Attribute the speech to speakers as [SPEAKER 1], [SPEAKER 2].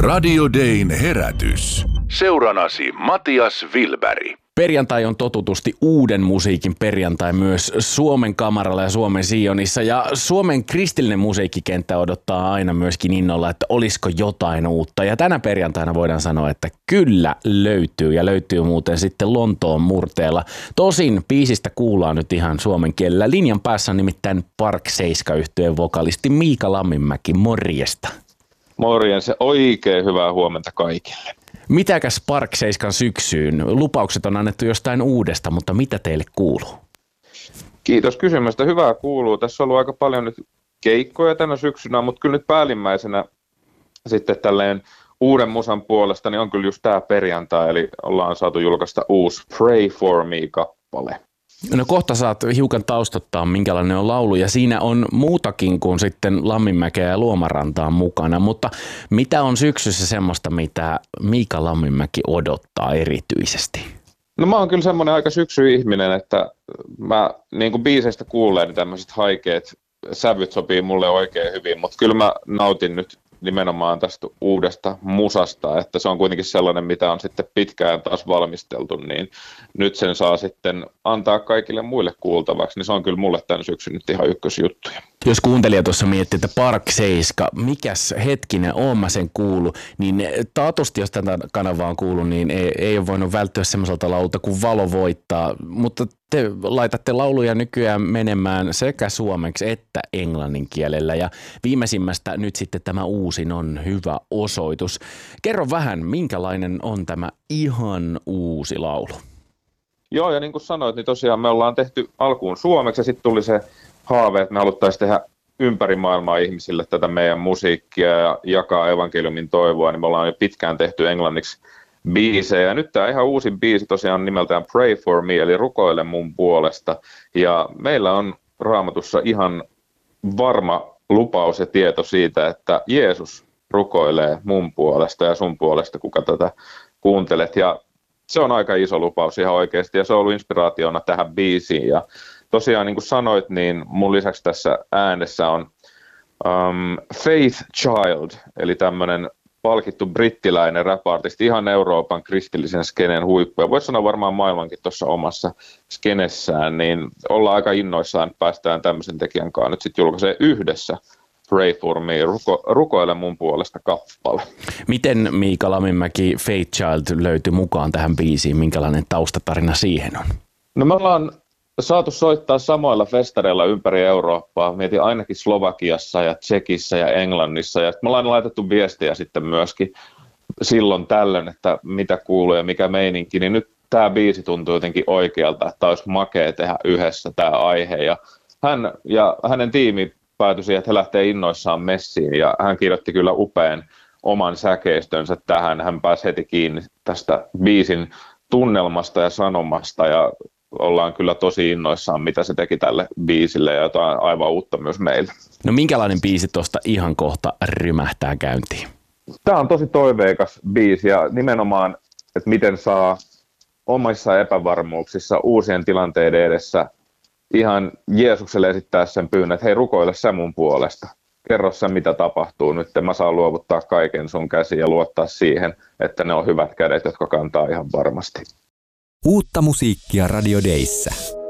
[SPEAKER 1] Radio Dayn herätys. Seuranasi Matias Wilberg.
[SPEAKER 2] Perjantai on totutusti uuden musiikin perjantai myös Suomen kamaralla ja Suomen Sionissa. Ja Suomen kristillinen musiikkikenttä odottaa aina myöskin innolla, että olisiko jotain uutta. Ja tänä perjantaina voidaan sanoa, että kyllä löytyy ja löytyy muuten sitten Lontoon murteella. Tosin biisistä kuullaan nyt ihan suomen kielellä. Linjan päässä on nimittäin Park 7-yhtyeen vokalisti Miika Lamminmäki. Morjesta.
[SPEAKER 3] Morjens ja oikein hyvää huomenta kaikille.
[SPEAKER 2] Mitäkäs Park 7 syksyyn? Lupaukset on annettu jostain uudesta, mutta mitä teille kuuluu?
[SPEAKER 3] Kiitos kysymästä. Hyvää kuuluu. Tässä on ollut aika paljon nyt keikkoja tänä syksynä, mutta kyllä nyt päällimmäisenä sitten tälleen uuden musan puolesta niin on kyllä just tämä perjantai, eli ollaan saatu julkaista uusi Pray for Me-kappale.
[SPEAKER 2] No kohta saat hiukan taustottaa, minkälainen on laulu, ja siinä on muutakin kuin sitten Lamminmäkeä ja Luomarantaa mukana, mutta mitä on syksyssä semmoista, mitä Miika Lamminmäki odottaa erityisesti?
[SPEAKER 3] No mä oon kyllä semmoinen aika syksy-ihminen, että mä niin kuin biiseistä kuulee, niin tämmöiset haikeat sävyt sopii mulle oikein hyvin, mutta kyllä mä nautin nyt nimenomaan tästä uudesta musasta, että se on kuitenkin sellainen, mitä on sitten pitkään taas valmisteltu, niin nyt sen saa sitten antaa kaikille muille kuultavaksi, niin se on kyllä mulle tämän syksyn nyt ihan ykkösjuttuja.
[SPEAKER 2] Jos kuuntelija tuossa miettii, että Park 7, mikäs hetkinen, oon mä sen kuullut, niin taatusti jos tätä kanavaa on kuullut, niin ei ole voinut välttyä semmoiselta laululta kuin Valo voittaa, mutta te laitatte lauluja nykyään menemään sekä suomeksi että englannin kielellä, ja viimeisimmästä nyt sitten tämä uusin on hyvä osoitus. Kerro vähän, minkälainen on tämä ihan uusi laulu?
[SPEAKER 3] Joo, ja niin kuin sanoit, niin tosiaan me ollaan tehty alkuun suomeksi, ja sitten tuli se haave, että me haluttaisiin tehdä ympäri maailmaa ihmisille tätä meidän musiikkia ja jakaa evankeliumin toivoa, niin me ollaan jo pitkään tehty englanniksi biisejä. Ja nyt tämä ihan uusin biisi tosiaan nimeltään Pray for Me, eli rukoile mun puolesta. Ja meillä on Raamatussa ihan varma lupaus ja tieto siitä, että Jeesus rukoilee mun puolesta ja sun puolesta, kuka tätä kuuntelet. Ja se on aika iso lupaus ihan oikeasti, ja se on ollut inspiraationa tähän biisiin. Ja tosiaan niin kuin sanoit, niin mun lisäksi tässä äänessä on Faith Child, eli tämmöinen palkittu brittiläinen rap-artisti, ihan Euroopan kristillisen skenen huippu. Ja voisi sanoa varmaan maailmankin tuossa omassa skenessään, niin ollaan aika innoissaan, että päästään tämmöisen tekijän kanssa nyt sitten julkaisee yhdessä Pray for Me, rukoile mun puolesta kappale.
[SPEAKER 2] Miten Miika Lamminmäki Faith Child löytyi mukaan tähän biisiin? Minkälainen taustatarina siihen on?
[SPEAKER 3] No me ollaan saatu soittaa samoilla festareilla ympäri Eurooppaa. Mietin ainakin Slovakiassa ja Tsekissä ja Englannissa. Ja me ollaan laitettu viestiä sitten myöskin silloin tällöin, että mitä kuuluu ja mikä meininki. Niin nyt tämä biisi tuntuu jotenkin oikealta, että olisi makea tehdä yhdessä tämä aihe. Ja hän ja hänen tiimi päätyi siihen, että he lähtee innoissaan messiin. Ja hän kirjoitti kyllä upean oman säkeistönsä tähän. Hän pääsi heti kiinni tästä biisin tunnelmasta ja sanomasta, ja ollaan kyllä tosi innoissaan, mitä se teki tälle biisille, ja jotain aivan uutta myös meille.
[SPEAKER 2] No minkälainen biisi tuosta ihan kohta rymähtää käyntiin?
[SPEAKER 3] Tämä on tosi toiveikas biisi, ja nimenomaan, että miten saa omissa epävarmuuksissa uusien tilanteiden edessä ihan Jeesukselle esittää sen pyynnön, että hei, rukoile sä mun puolesta. Kerro sä, mitä tapahtuu nyt, mä saan luovuttaa kaiken sun käsiin ja luottaa siihen, että ne on hyvät kädet, jotka kantaa ihan varmasti.
[SPEAKER 4] Uutta musiikkia Radio Dayssä.